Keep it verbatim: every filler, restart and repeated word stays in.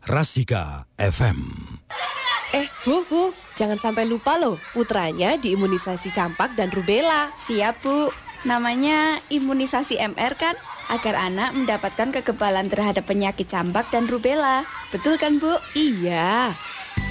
Rasika F M. Eh, Bu, Bu, jangan sampai lupa loh, putranya diimunisasi campak dan rubella. Siap, Bu. Namanya imunisasi M R kan? Agar anak mendapatkan kekebalan terhadap penyakit campak dan rubella. Betul kan, Bu? Iya.